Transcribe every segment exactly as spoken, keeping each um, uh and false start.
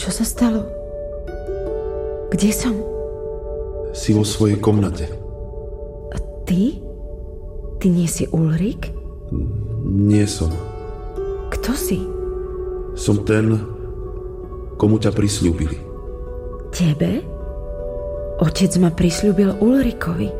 Čo sa stalo? Kde som? Si vo svojej komnate. A ty? Ty nie si Ulrik? Nie som. Kto si? Som ten, komu ťa prisľúbili. Tebe? Otec ma prisľúbil Ulrikovi.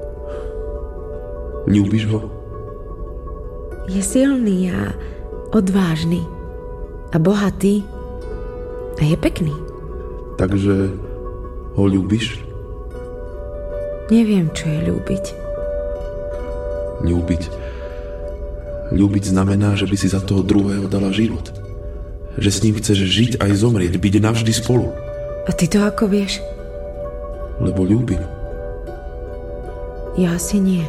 Ľúbiš ho? Je silný a odvážny a bohatý a je pekný. Takže ho ľúbiš? Neviem, čo je ľúbiť. Ľúbiť. Ľúbiť znamená, že by si za toho druhého dala život. Že s ním chceš žiť aj zomrieť, byť navždy spolu. A ty to ako vieš? Lebo ľúbim. Ja asi nie.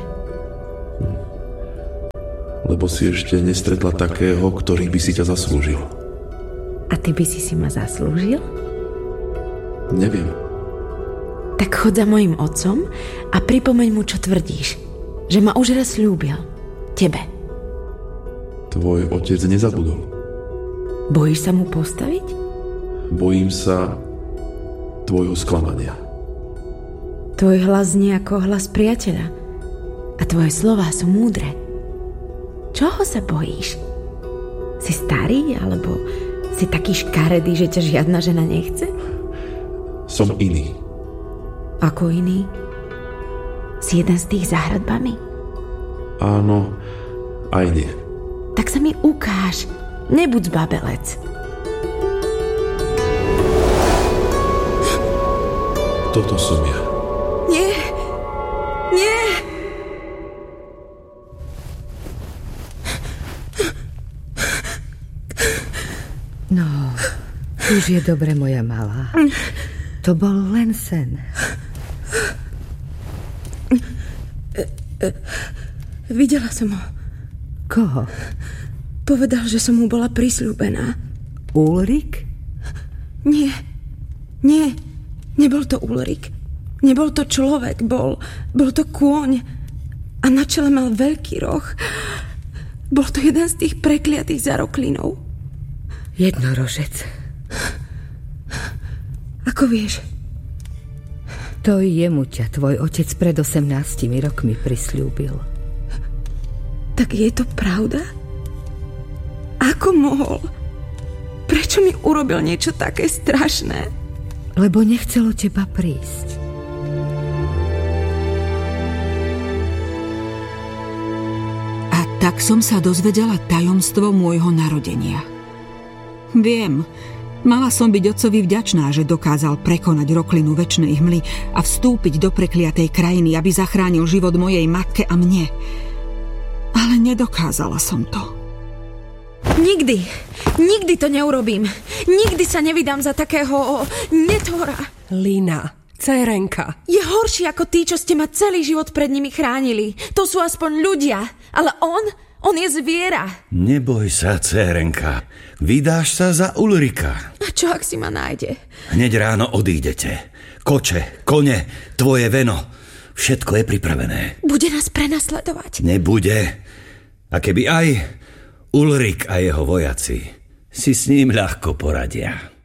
Lebo si ešte nestretla takého, ktorý by si ťa zaslúžil. A ty by si si ma zaslúžil? Neviem. Tak chod za mojim otcom a pripomeň mu, čo tvrdíš. Že ma už raz ľúbil. Tebe. Tvoj otec nezabudol. Bojíš sa mu postaviť? Bojím sa tvojho sklamania. Tvoj hlas znie ako hlas priateľa. A tvoje slová sú múdre. Čoho sa bojíš? Si starý, alebo si taký škaredý, že ťa žiadna žena nechce? Som iný. Ako iný? Si jeden z tých za hradbami? Áno, aj nie. Tak sa mi ukáž. Nebuď zbabelec. Toto som ja. Nie. Nie. No, už je dobre, moja malá. To bol len sen. Videla som ho. Koho? Povedal, že som mu bola prisľúbená. Ulrik? Nie. Nie. Nebol to Ulrik. Nebol to človek. Bol, bol to kôň. A na čele mal veľký roh. Bol to jeden z tých prekliatých zaroklinov. Jednorožec. Ako vieš? To jemu ťa tvoj otec pred osemnástimi rokmi prisľúbil. Tak je to pravda? Ako mohol? Prečo mi urobil niečo také strašné? Lebo nechcelo teba prísť. A tak som sa dozvedela tajomstvo môjho narodenia. Viem, mala som byť otcovi vďačná, že dokázal prekonať roklinu večnej hmly a vstúpiť do prekliatej krajiny, aby zachránil život mojej matke a mne. Ale nedokázala som to. Nikdy, nikdy to neurobím. Nikdy sa nevydám za takého netvora. Lina, dcérenka. Je horší ako tí, čo ste ma celý život pred nimi chránili. To sú aspoň ľudia, ale on, on je zviera. Neboj sa, dcérenka. Vydáš sa za Ulrika. A čo, ak si ma nájde? Hneď ráno odídete. Koče, kone, tvoje veno. Všetko je pripravené. Bude nás prenasledovať. Nebude. A keby aj, Ulrik a jeho vojaci si s ním ľahko poradia.